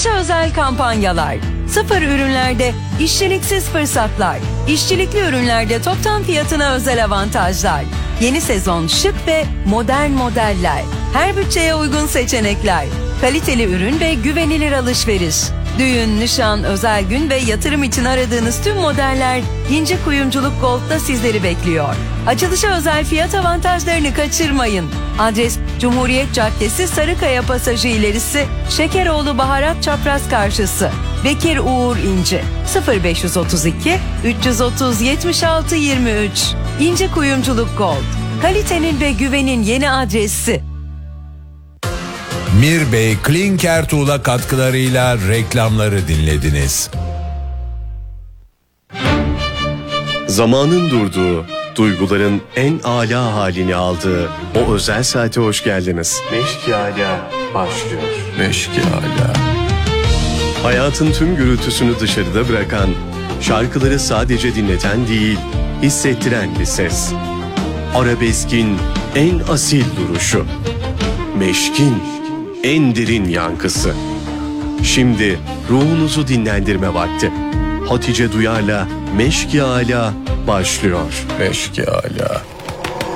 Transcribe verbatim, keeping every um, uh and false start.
Açılışa özel kampanyalar, sıfır ürünlerde işçiliksiz fırsatlar, işçilikli ürünlerde toptan fiyatına özel avantajlar, yeni sezon şık ve modern modeller, her bütçeye uygun seçenekler, kaliteli ürün ve güvenilir alışveriş. Düğün, nişan, özel gün ve yatırım için aradığınız tüm modeller İnci Kuyumculuk Gold'da sizleri bekliyor. Açılışa özel fiyat avantajlarını kaçırmayın. Adres Cumhuriyet Caddesi Sarıkaya Pasajı ilerisi Şekeroğlu Baharat Çapraz karşısı. Bekir Uğur İnci sıfır beş otuz iki üç otuz yetmiş altı yirmi üç. İnci Kuyumculuk Gold. Kalitenin ve güvenin yeni adresi. Mirbey Klinker Tuğla katkılarıyla reklamları dinlediniz. Zamanın durduğu, duyguların en âlâ halini aldığı o özel saate hoş geldiniz. Meşkiâlâ başlıyor. Meşkiâlâ. Hayatın tüm gürültüsünü dışarıda bırakan, şarkıları sadece dinleten değil, hissettiren bir ses. Arabeskin en asil duruşu. Meşkin en derin yankısı. Şimdi ruhunuzu dinlendirme vakti. Hatice Duyar'la Meşkiâlâ başlıyor. Meşkiâlâ.